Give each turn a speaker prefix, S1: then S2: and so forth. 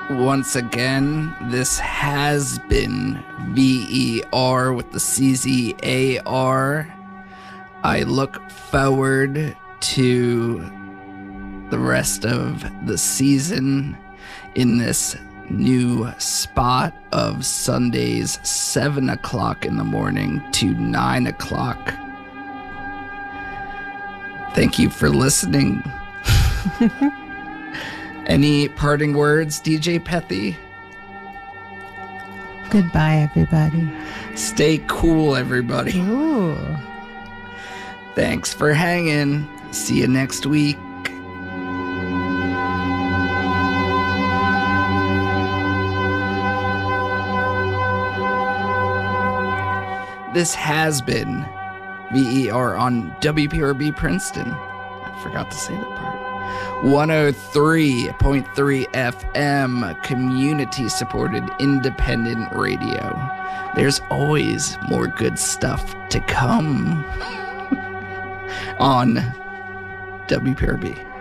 S1: Once again, this has been VER with the CZAR. I look forward to the rest of the season in this new spot of Sundays, 7 o'clock in the morning to 9 o'clock. Thank you for listening. Any parting words, DJ Pethy?
S2: Goodbye, everybody.
S1: Stay cool, everybody.
S2: Ooh.
S1: Thanks for hanging. See you next week. This has been VER on WPRB Princeton. I forgot to say that part. 103.3 FM, community-supported independent radio. There's always more good stuff to come on WPRB.